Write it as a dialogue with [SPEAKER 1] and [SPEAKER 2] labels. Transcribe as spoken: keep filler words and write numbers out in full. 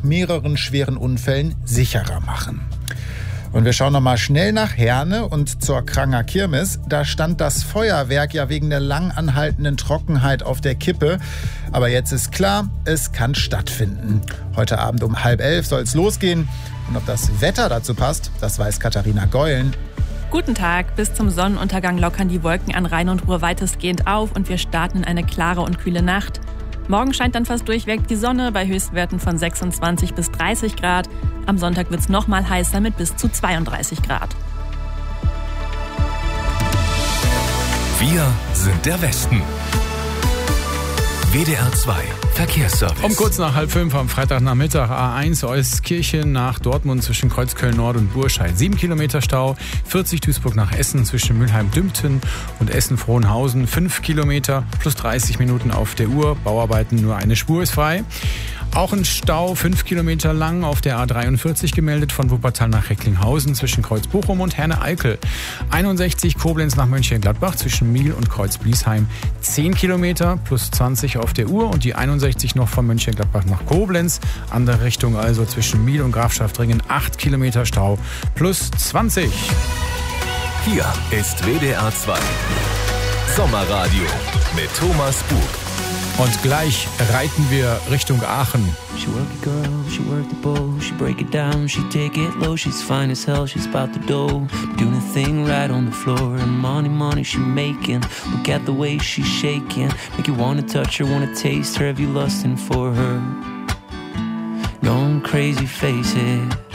[SPEAKER 1] mehreren schweren Unfällen sicherer machen. Und wir schauen noch mal schnell nach Herne und zur Kranger Kirmes. Da stand das Feuerwerk ja wegen der lang anhaltenden Trockenheit auf der Kippe. Aber jetzt ist klar, es kann stattfinden. Heute Abend um halb elf soll es losgehen. Und ob das Wetter dazu passt, das weiß Katharina Geulen.
[SPEAKER 2] Guten Tag. Bis zum Sonnenuntergang lockern die Wolken an Rhein und Ruhr weitestgehend auf und wir starten in eine klare und kühle Nacht. Morgen scheint dann fast durchweg die Sonne bei Höchstwerten von sechsundzwanzig bis dreißig Grad. Am Sonntag wird es noch mal heißer mit bis zu zweiunddreißig Grad.
[SPEAKER 3] Wir sind der Westen. W D R zwei Verkehrsservice.
[SPEAKER 4] Um kurz nach halb fünf am Freitagnachmittag A eins Euskirchen nach Dortmund zwischen Kreuzköln Nord und Burscheid. Sieben Kilometer Stau, vierzig Duisburg nach Essen zwischen Mülheim-Dümpten und Essen-Frohnhausen. Fünf Kilometer plus dreißig Minuten auf der Uhr. Bauarbeiten, nur eine Spur ist frei. Auch ein Stau, fünf Kilometer lang auf der A dreiundvierzig gemeldet von Wuppertal nach Recklinghausen zwischen Kreuz-Bochum und Herne-Eickel. einundsechzig Koblenz nach Mönchengladbach zwischen Miel und Kreuz-Bliesheim. zehn Kilometer plus zwanzig auf der Uhr und die einundsechzig noch von Mönchengladbach nach Koblenz. Andere Richtung also zwischen Miel und Grafschaftringen. acht Kilometer Stau plus zwanzig.
[SPEAKER 3] Hier ist W D R zwei Sommerradio mit Thomas Bug.
[SPEAKER 4] Und gleich reiten wir Richtung Aachen.
[SPEAKER 5] She work it girl, she work the bowl, she break it down, she take it low, she's fine as hell, she's about the dough, doing a thing right on the floor, and money, money she making, look at the way she's shaking, make you wanna touch her, wanna taste her, have you lusting for her, going crazy, face it.